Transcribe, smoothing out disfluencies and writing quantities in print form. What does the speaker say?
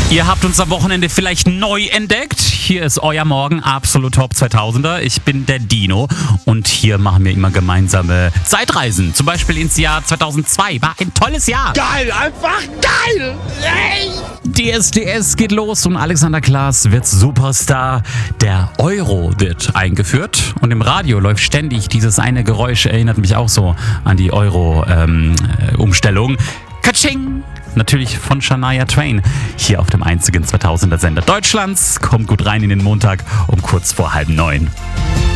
Ihr habt uns am Wochenende vielleicht neu entdeckt. Hier ist euer Morgen, absolut Top 2000er. Ich bin der Dino und hier machen wir immer gemeinsame Zeitreisen. Zum Beispiel ins Jahr 2002. War ein tolles Jahr. Geil, einfach geil! Ey! DSDS geht los und Alexander Klaas wird Superstar. Der Euro wird eingeführt und im Radio läuft ständig dieses eine Geräusch, erinnert mich auch so an die Euro-Umstellung. Katsching! Natürlich von Shania Twain, hier auf dem einzigen 2000er Sender Deutschlands. Kommt gut rein in den Montag um kurz vor 8:30.